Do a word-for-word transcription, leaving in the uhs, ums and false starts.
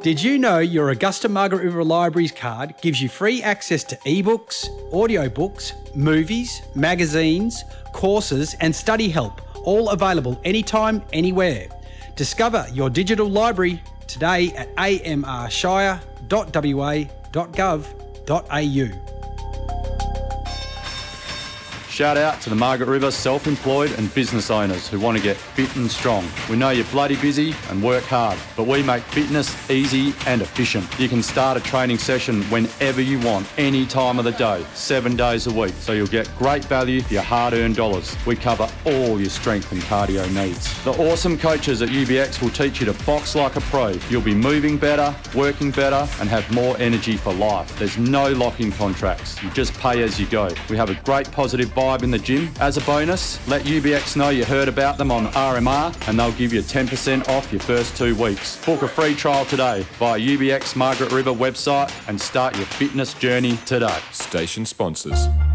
Did you know your Augusta Margaret River Libraries card gives you free access to ebooks, audiobooks, movies, magazines, courses and study help, all available anytime, anywhere. Discover your digital library today at a m r shire dot w a dot gov dot a u. Shout out to the Margaret River self-employed and business owners who want to get fit and strong. We know you're bloody busy and work hard, but we make fitness easy and efficient. You can start a training session whenever you want, any time of the day, seven days a week, so you'll get great value for your hard-earned dollars. We cover all your strength and cardio needs. The awesome coaches at U B X will teach you to box like a pro. You'll be moving better, working better, and have more energy for life. There's no lock-in contracts. You just pay as you go. We have a great positive vibe in the gym. As a bonus, let U B X know you heard about them on R M R and they'll give you ten percent off your first two weeks. Book a free trial today via U B X Margaret River website and start your fitness journey today. Station sponsors.